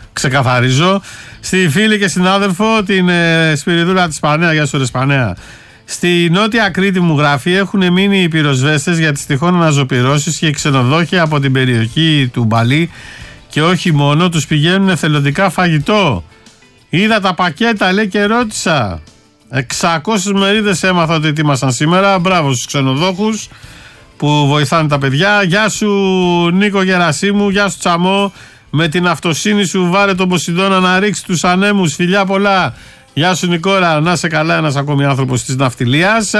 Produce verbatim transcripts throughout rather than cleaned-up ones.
ξεκαθαρίζω. Στη φίλη και συνάδελφο την ε, Σπυριδούλα της Σπανέα. Γεια σου ρε Σπανέα. Στη Νότια Κρήτη μου γράφει έχουν μείνει οι πυροσβέστες για τις τυχόν αναζωπυρώσεις και οι ξενοδόχοι από την περιοχή του Μπαλί και όχι μόνο, τους πηγαίνουν εθελοντικά φαγητό. Είδα τα πακέτα, λέει, και ρώτησα. εξακόσιες μερίδες έμαθα ότι ετοίμασαν σήμερα. Μπράβο στους ξενοδόχους που βοηθάνε τα παιδιά. Γεια σου Νίκο Γερασίμου, γεια σου Τσαμό. Με την αυτοσύνη σου βάλε τον Ποσειδώνα να ρίξει τους ανέμους. Φιλιά πολλά. Γεια σου Νικόλα, να είσαι καλά, ένας ακόμη άνθρωπος της ναυτιλίας.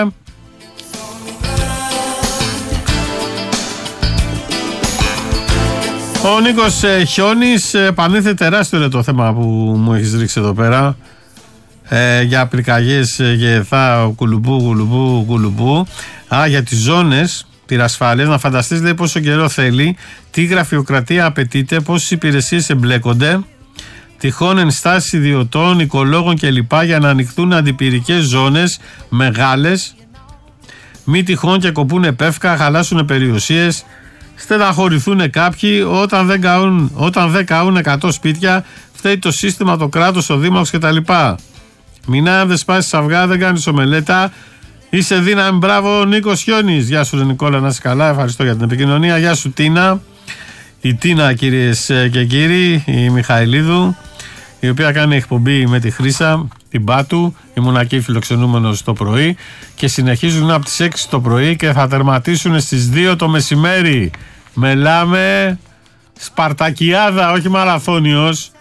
Ο Νίκος ε, Χιόνης, ε, πανήθε τεράστιο είναι το θέμα που μου έχεις ρίξει εδώ πέρα. Ε, για πυρκαγιές, ε, γεθά, κουλουμπού, κουλουμπού, κουλουμπού. Α, για τις ζώνες πυρασφάλειας, να φανταστείς, λέει, πόσο καιρό θέλει, τι γραφειοκρατία απαιτείται, πόσες υπηρεσίες εμπλέκονται, τυχόν ενστάσεις ιδιωτών, οικολόγων κλπ. Για να ανοιχθούν αντιπυρικές ζώνες μεγάλες, μη τυχόν και κοπούνε πεύκα, χαλάσουν περιουσίες, στεναχωρηθούν κάποιοι. Όταν δεν καούν, όταν δεν καούν εκατό σπίτια, φταίει το σύστημα, το κράτος, ο δήμαρχος κτλ. Μινά, αν δεν σπάσεις αυγά, δεν κάνεις ομελέτα. Είσαι δύναμη, μπράβο Νίκος Χιόνης. Γεια σου ρε Νικόλα, να είσαι καλά, ευχαριστώ για την επικοινωνία. Γεια σου Τίνα. Η Τίνα, κυρίες και κύριοι, η Μιχαηλίδου, η οποία κάνει εκπομπή με τη Χρύσα, την Πάτου, ήμουν εκεί φιλοξενούμενος το πρωί και συνεχίζουν από τις έξι το πρωί και θα τερματίσουν στις δύο το μεσημέρι. Μελάμε Σπαρτακιάδα, όχι μαραθώνιος.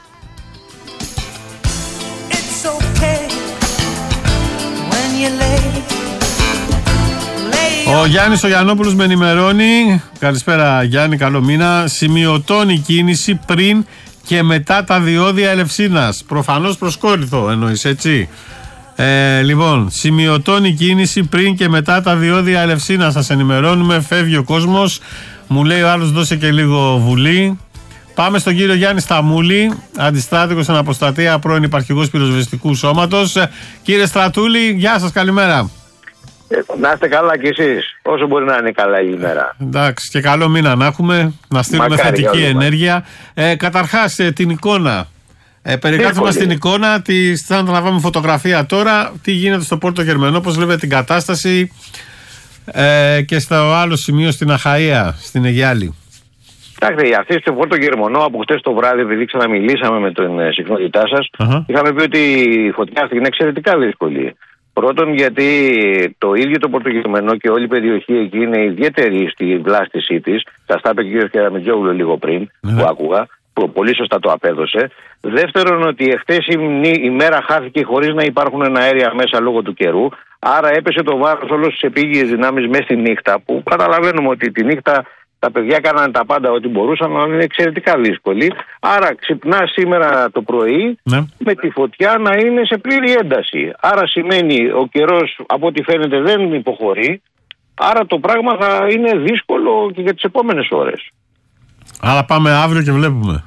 Ο Γιάννης ο Γιαννόπουλος με ενημερώνει. Καλησπέρα Γιάννη, καλό μήνα. Σημειωτώνει κίνηση πριν και μετά τα διόδια Ελευσίνας. Προφανώς προσκόρυθο εννοείς, έτσι. Ε, λοιπόν, σημειωτώνει κίνηση πριν και μετά τα διόδια Ελευσίνας. Σας ενημερώνουμε, φεύγει ο κόσμος. Μου λέει ο άλλος δώσε και λίγο βουλή. Πάμε στον κύριο Γιάννη Σταμούλη, αντιστράτηγος στην Αποστατεία, πρώην υπαρχηγός πυροσβεστικού σώματος. Κύριε Στρατούλη, γεια σας, καλημέρα. Να είστε καλά κι εσείς, όσο μπορεί να είναι καλά η ημέρα. Εντάξει, και καλό μήνα να έχουμε, να στείλουμε Μακάρι, θετική ενέργεια. Ε, καταρχάς, ε, την εικόνα. Ε, περιγράφουμε στην εικόνα, τη, θα αναλάβουμε φωτογραφία τώρα, τι γίνεται στο Πόρτο Γερμενό, πώς βλέπετε την κατάσταση ε, και στο άλλο σημείο στην Αχαΐα, στην Αιγιάλη. Κοιτάξτε, αυτή στο Πόρτο Γερμανό από χτες το βράδυ, επειδή ξαναμιλήσαμε με την συχνότητά σας, uh-huh. είχαμε πει ότι η φωτιά αυτή είναι εξαιρετικά δύσκολη. Πρώτον, γιατί το ίδιο το Πορτογερμανό και όλη η περιοχή εκεί είναι ιδιαίτερη στη βλάστησή της. Σας τα είπε και ο κ. Κεραμετζόγλου λίγο πριν, uh-huh. που άκουγα, που πολύ σωστά το απέδωσε. Δεύτερον, ότι εχθές η, η μέρα χάθηκε χωρίς να υπάρχουν αέρια μέσα λόγω του καιρού. Άρα έπεσε το βάρος όλος στις επίγειες δυνάμεις μέσα στη νύχτα, που καταλαβαίνουμε ότι τη νύχτα τα παιδιά κάνανε τα πάντα ό,τι μπορούσαν, αλλά είναι εξαιρετικά δύσκολη. Άρα ξυπνά σήμερα το πρωί ναι. με τη φωτιά να είναι σε πλήρη ένταση. Άρα σημαίνει ο καιρός από ό,τι φαίνεται δεν υποχωρεί. Άρα το πράγμα θα είναι δύσκολο και για τις επόμενες ώρες. Άρα πάμε αύριο και βλέπουμε.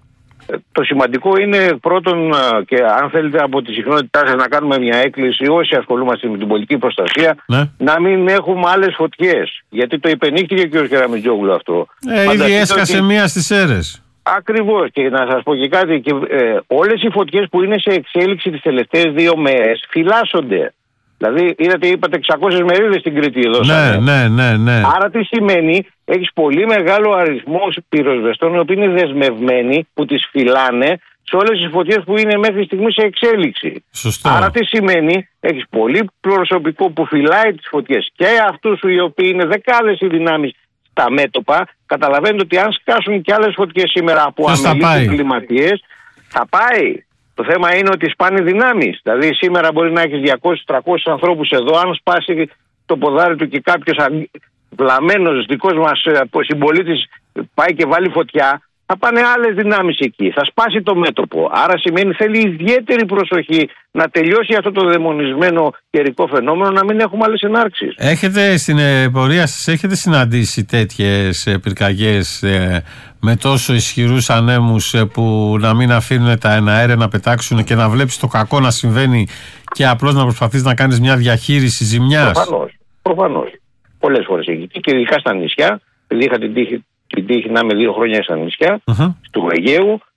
Το σημαντικό είναι πρώτον, και αν θέλετε από τη συχνότητά σας να κάνουμε μια έκκληση όσοι ασχολούμαστε με την πολιτική προστασία, ναι. να μην έχουμε άλλες φωτιές. Γιατί το υπενήχθηκε και ο κ. Κεραμετζόγλου αυτό. Ε, ήδη έσκασε ότι... μία στις Σέρρες. Ακριβώς, και να σας πω και κάτι, και, ε, όλες οι φωτιές που είναι σε εξέλιξη τις τελευταίες δύο μέρες φυλάσσονται. Δηλαδή, είδατε, είπατε εξακόσιες μερίδες στην Κρήτη εδώ. Ναι, ναι, ναι, ναι. Άρα τι σημαίνει, έχεις πολύ μεγάλο αριθμό πυροσβεστών οι οποίοι είναι δεσμευμένοι, που τις φυλάνε σε όλες τις φωτιές που είναι μέχρι στιγμή σε εξέλιξη. Σωστό. Άρα τι σημαίνει, έχεις πολύ προσωπικό που φυλάει τις φωτιές και αυτούς οι οποίοι είναι δεκάδες οι δυνάμεις στα μέτωπα. Καταλαβαίνετε ότι αν σκάσουν και άλλες φωτιές σήμερα από αμελείς κλιματίες, θα πάει. Το θέμα είναι ότι σπάνε δυνάμεις. Δηλαδή σήμερα μπορεί να έχεις διακόσιους με τριακόσιους ανθρώπους εδώ. Αν σπάσει το ποδάρι του και κάποιος βλαμμένος δικός μας συμπολίτης πάει και βάλει φωτιά, θα πάνε άλλες δυνάμεις εκεί. Θα σπάσει το μέτωπο. Άρα σημαίνει θέλει ιδιαίτερη προσοχή να τελειώσει αυτό το δαιμονισμένο καιρικό φαινόμενο, να μην έχουμε άλλες ενάρξεις. Έχετε στην πορεία σας, έχετε συναντήσει τέτοιες πυρκαγιές ε, με τόσο ισχυρούς ανέμους ε, που να μην αφήνουν τα εναέρια να πετάξουν και να βλέπεις το κακό να συμβαίνει και απλώς να προσπαθείς να κάνεις μια διαχείριση ζημιάς? Προφανώς. Προφανώς. Πολλές φορές εκεί. Και ειδικά στα νησιά, επειδή είχα την τύχη, την τύχη να είμαι δύο χρόνια στα νησιά, uh-huh. του Αιγαίου,